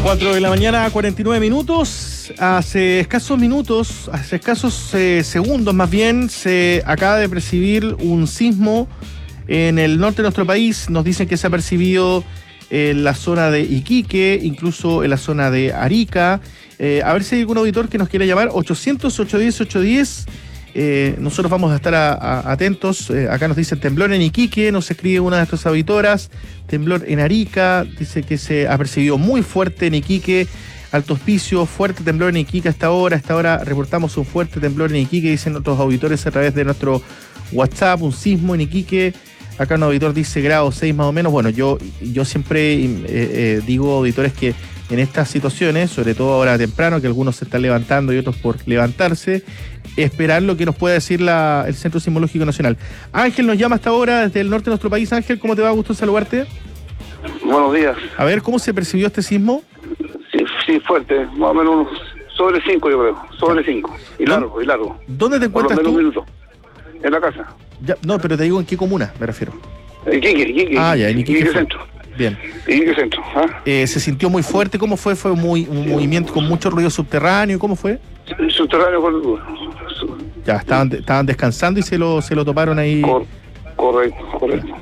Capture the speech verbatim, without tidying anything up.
cuatro de la mañana, cuarenta y nueve minutos. Hace escasos minutos, hace escasos eh, segundos más bien, se acaba de percibir un sismo en el norte de nuestro país. Nos dicen que se ha percibido en la zona de Iquique, incluso en la zona de Arica. Eh, a ver si hay algún auditor que nos quiera llamar. ochocientos, ochocientos diez, ochocientos diez. Eh, nosotros vamos a estar a, a, atentos. Eh, acá nos dicen temblor en Iquique, nos escribe una de nuestras auditoras. Temblor en Arica, dice que se ha percibido muy fuerte en Iquique. Alto Hospicio, fuerte temblor en Iquique hasta ahora. Hasta ahora reportamos un fuerte temblor en Iquique, dicen otros auditores a través de nuestro WhatsApp. Un sismo en Iquique. Acá un auditor dice grado seis más o menos. Bueno, yo, yo siempre eh, eh, digo, auditores, que en estas situaciones, sobre todo ahora temprano, que algunos se están levantando y otros por levantarse, esperar lo que nos pueda decir la, el Centro Sismológico Nacional. Ángel nos llama hasta ahora desde el norte de nuestro país. Ángel, ¿cómo te va? Gusto en saludarte. Buenos días. A ver, ¿cómo se percibió este sismo? Sí, sí, fuerte, más o menos unos sobre cinco, yo creo, sobre cinco. Y largo, y largo. ¿Dónde te encuentras por lo menos tú? Un minuto. En la casa. Ya, no, pero te digo en qué comuna, me refiero. Iquique, Iquique. Ah, ya, en Iquique. Iquique Centro. Bien. Iquique Centro. ¿Ah? Eh, ¿Se sintió muy fuerte? ¿Cómo fue? ¿Fue muy, un sí. movimiento con mucho ruido subterráneo? ¿Cómo fue? Subterráneo con el... Ya, estaban, estaban descansando y se lo, se lo toparon ahí. Cor- correcto, correcto.